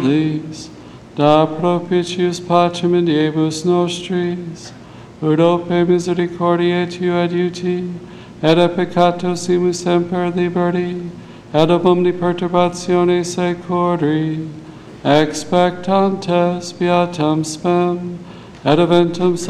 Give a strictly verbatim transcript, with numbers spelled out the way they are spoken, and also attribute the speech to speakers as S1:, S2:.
S1: da propitius pacem in diebus nostris, ut ope misericordiae tu adiuti, et a peccatosimus semper liberti, et ob omni perturbatione securi, expectantes beatam spem, et eventum